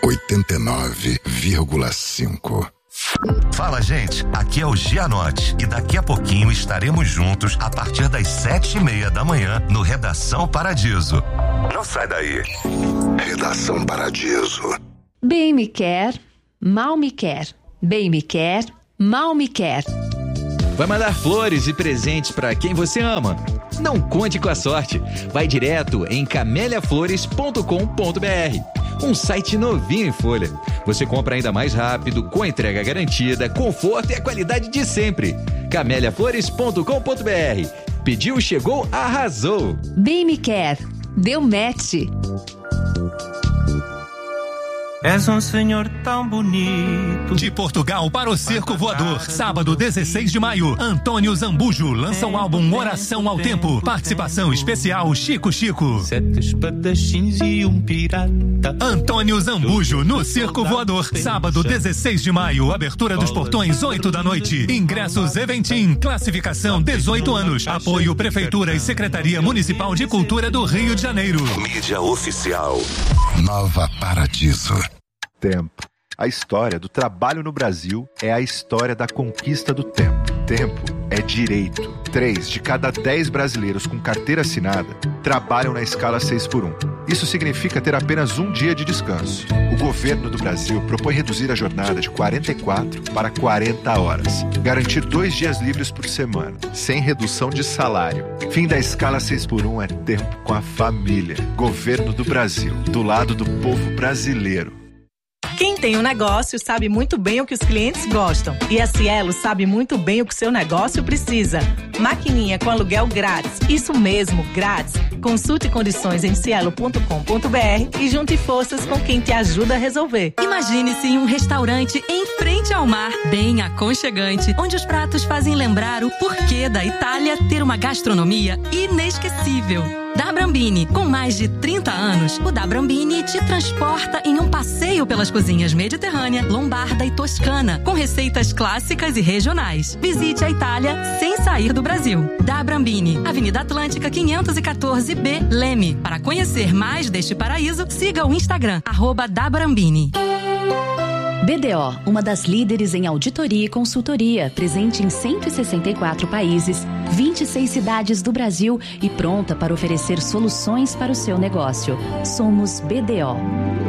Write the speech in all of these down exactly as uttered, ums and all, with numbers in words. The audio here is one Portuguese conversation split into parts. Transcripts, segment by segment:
oitenta e nove vírgula cinco. Fala, gente, aqui é o Gianotti e daqui a pouquinho estaremos juntos a partir das sete e meia da manhã no Redação Paradiso. Não sai daí. Redação Paradiso. Bem me quer, mal me quer. Bem me quer, mal me quer. Vai mandar flores e presentes para quem você ama? Não conte com a sorte. Vai direto em camélia flores ponto com ponto b r. Um site novinho em folha. Você compra ainda mais rápido, com entrega garantida, conforto e a qualidade de sempre. camélia flores ponto com ponto b r. Pediu, chegou, arrasou. Bem me quer, deu match. És um senhor tão bonito. De Portugal para o Circo Voador, sábado dezesseis de maio, Antônio Zambujo lança o álbum Oração ao Tempo. Participação especial Chico Chico. Sete espadachins e um pirata. Antônio Zambujo no Circo Voador, sábado dezesseis de maio, abertura dos portões oito da noite. Ingressos Eventim, classificação dezoito anos. Apoio Prefeitura e Secretaria Municipal de Cultura do Rio de Janeiro. Mídia oficial. Nova Paradiso. Tempo. A história do trabalho no Brasil é a história da conquista do tempo. Tempo é direito. Três de cada dez brasileiros com carteira assinada trabalham na escala seis por um. Isso significa ter apenas um dia de descanso. O governo do Brasil propõe reduzir a jornada de quarenta e quatro para quarenta horas. Garantir dois dias livres por semana, sem redução de salário. Fim da escala seis por um é tempo com a família. Governo do Brasil, do lado do povo brasileiro. Quem tem um negócio sabe muito bem o que os clientes gostam. E a Cielo sabe muito bem o que o seu negócio precisa. Maquininha com aluguel grátis. Isso mesmo, grátis. Consulte condições em cielo ponto com ponto b r e junte forças com quem te ajuda a resolver. Imagine-se em um restaurante em frente ao mar, bem aconchegante, onde os pratos fazem lembrar o porquê da Itália ter uma gastronomia inesquecível. Da Brambini, com mais de trinta anos, o Da Brambini te transporta em um passeio pelas cozinhas mediterrânea, lombarda e toscana, com receitas clássicas e regionais. Visite a Itália sem sair do Brasil. Da Brambini, Avenida Atlântica quinhentos e quatorze B, Leme. Para conhecer mais deste paraíso, siga o Instagram, arroba Da Brambini. B D O, uma das líderes em auditoria e consultoria, presente em cento e sessenta e quatro países, vinte e seis cidades do Brasil e pronta para oferecer soluções para o seu negócio. Somos B D O.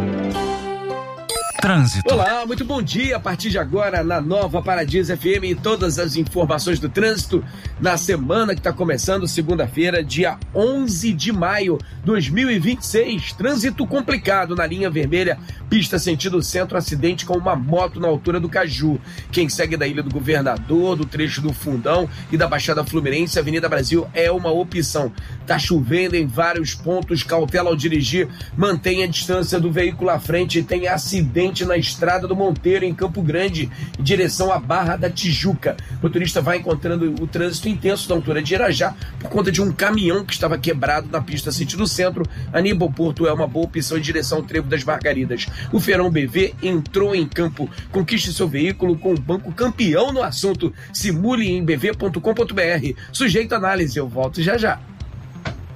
Trânsito. Olá, muito bom dia. A partir de agora, na Nova Paradiso F M, todas as informações do trânsito na semana que está começando, segunda-feira, dia onze de maio de dois mil e vinte e seis. Trânsito complicado na linha vermelha, pista sentido centro, acidente com uma moto na altura do Caju. Quem segue da Ilha do Governador, do trecho do Fundão e da Baixada Fluminense, Avenida Brasil é uma opção. Tá chovendo em vários pontos, cautela ao dirigir, mantenha a distância do veículo à frente e tem acidente na Estrada do Monteiro, em Campo Grande, em direção à Barra da Tijuca. O motorista vai encontrando o trânsito intenso na altura de Irajá por conta de um caminhão que estava quebrado na pista sentido centro. Aníbal Porto é uma boa opção em direção ao Trevo das Margaridas. O Feirão B V entrou em campo. Conquiste seu veículo com o banco campeão no assunto. Simule em b v ponto com ponto b r. Sujeito à análise. Eu volto já já.